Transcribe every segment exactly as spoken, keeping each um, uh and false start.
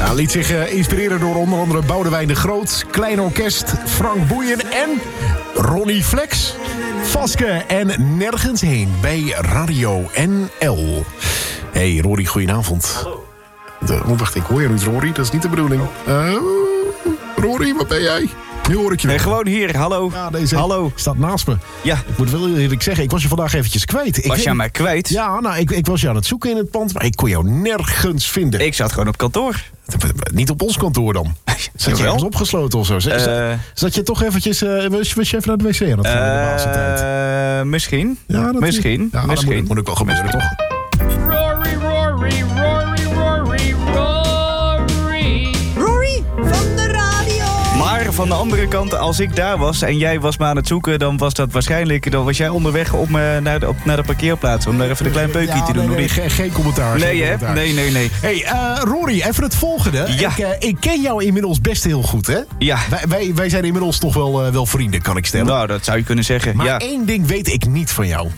Hij liet zich uh, inspireren door onder andere Boudewijn de Groot, Klein Orkest, Frank Boeien en Ronnie Flex. Vaske en Nergens Heen bij Radio N L. Hey Rory, goedenavond. Hallo. De, oh, wacht, ik hoor je niet, Rory. Dat is niet de bedoeling. Uh, Rory, waar ben jij? Nu hoor ik je nee, gewoon hier, hallo. Ja, deze hallo. Staat naast me. Ja. Ik moet wel eerlijk zeggen, ik was je vandaag eventjes kwijt. Ik was weet... jij mij kwijt? Ja, nou, ik, ik was je aan het zoeken in het pand, maar ik kon jou nergens vinden. Ik zat gewoon op kantoor. Niet op ons kantoor dan. Zat je ergens opgesloten of zo? Zat, uh, zat je toch eventjes... Uh, was, was je even naar de wc aan het gaan uh, de laatste tijd? Misschien. Ja, dat misschien. Ja, misschien. Dat moet, moet ook wel gebeuren, toch? Rory, Rory, Rory, Rory, Rory. Rory van de radio. Maar van de andere kant, als ik daar was en jij was me aan het zoeken... dan was dat waarschijnlijk... dan was jij onderweg op me naar, de, op, naar de parkeerplaats... om daar even een klein peukje ja, te doen. Nee, nee, geen, geen commentaar. Nee, geen hè? commentaar. Nee, nee, nee. Hey, uh, Rory, even het volgende. Ja. Ik, uh, ik ken jou inmiddels best heel goed, hè? Ja. Wij, wij, wij zijn inmiddels toch wel, uh, wel vrienden, kan ik stellen. Nou, dat zou je kunnen zeggen, maar ja. één ding weet ik niet van jou.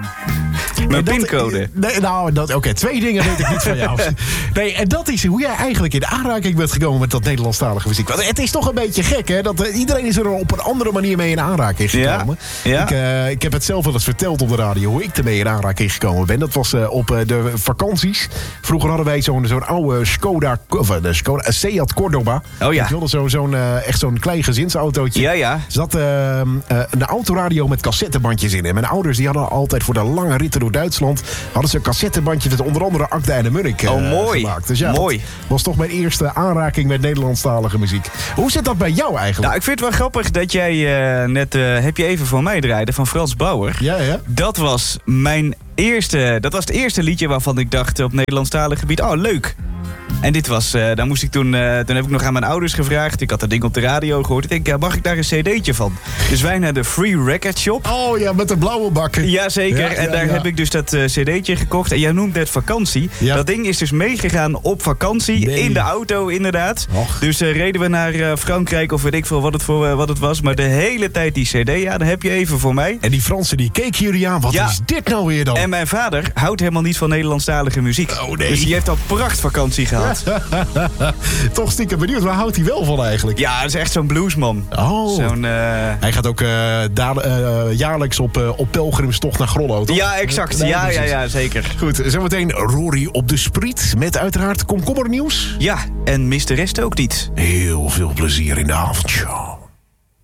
Mijn dat, pincode. Nee, nou, oké, okay, twee dingen weet ik niet van jou. Nee, en dat is hoe jij eigenlijk in aanraking bent gekomen met dat Nederlandstalige muziek. Want het is toch een beetje gek, hè? Dat, uh, iedereen is er op een andere manier mee in aanraking gekomen. Ja, ja. Ik, uh, ik heb het zelf wel eens verteld op de radio hoe ik ermee in aanraking gekomen ben. Dat was uh, op uh, de vakanties. Vroeger hadden wij zo'n zo'n oude Skoda, of uh, de Skoda, uh, Seat Cordoba. Oh ja. Ik wilde zo, zo'n, uh, echt zo'n klein gezinsautootje. Ja, ja. Er zat uh, uh, een autoradio met cassettebandjes in. En mijn ouders die hadden altijd voor de lange ritten door Duitsland... hadden ze een cassettebandje met onder andere Akda en de Munnik uh, oh, mooi. gemaakt. Dus ja, mooi. dat was toch mijn eerste aanraking met Nederlandstalige muziek. Hoe zit dat bij jou eigenlijk? Nou, ik vind het wel grappig dat jij uh, net... Uh, heb je even voor mij draaide van Frans Bauer. Ja, ja. Dat was mijn eerste... Dat was het eerste liedje waarvan ik dacht op Nederlandstalig gebied... Oh, leuk. En dit was, uh, daar moest ik toen, uh, toen heb ik nog aan mijn ouders gevraagd. Ik had dat ding op de radio gehoord. Ik denk, ja, mag ik daar een cd'tje van? Dus wij naar de Free Record Shop. Oh ja, met de blauwe bakken. Jazeker, ja, ja, en daar ja. heb ik dus dat uh, cd'tje gekocht. En jij noemt het vakantie. Ja. Dat ding is dus meegegaan op vakantie, nee. in de auto inderdaad. Och. Dus uh, reden we naar uh, Frankrijk of weet ik veel wat het, voor, uh, wat het was. Maar de hele tijd die cd, ja, dat heb je even voor mij. En die Fransen die keken jullie aan, wat ja. is dit nou weer dan? En mijn vader houdt helemaal niet van Nederlandstalige muziek. Oh nee. Dus die heeft al prachtvakantie gehad. Toch stiekem benieuwd, waar houdt hij wel van eigenlijk? Ja, dat is echt zo'n bluesman. Oh. Zo'n, uh... Hij gaat ook uh, da- uh, jaarlijks op, uh, op pelgrimstocht naar Grollo, toch? Ja, exact. Nee, ja, ja, ja, zeker. Goed, zometeen Rory op de spriet met uiteraard komkommernieuws. Ja, en mis de rest ook niet. Heel veel plezier in de avondshow.